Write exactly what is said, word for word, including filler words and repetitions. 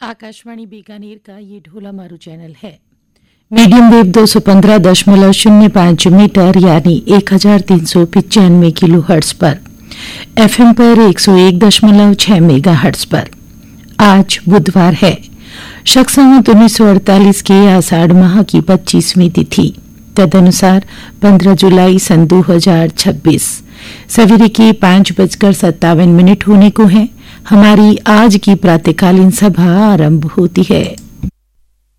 आकाशवाणी बीकानेर का ये ढोला मारू चैनल है। मीडियम वेव दो सौ पंद्रह दशमलव शून्य पाँच मीटर यानी एक हजार तीन सौ पिचानवे किलो हर्ट्ज पर, एफएम पर एक सौ एक दशमलव छह मेगा हर्ट्ज पर। आज बुधवार है, शक संवत उन्नीस सौ अड़तालीस के आषाढ़ माह की पच्चीसवीं तिथि, तदनुसार पंद्रह जुलाई सन दो हजार छब्बीस सवेरे के पांच बजकर सत्तावन मिनट होने को है। हमारी आज की प्रातःकालीन सभा आरंभ होती है।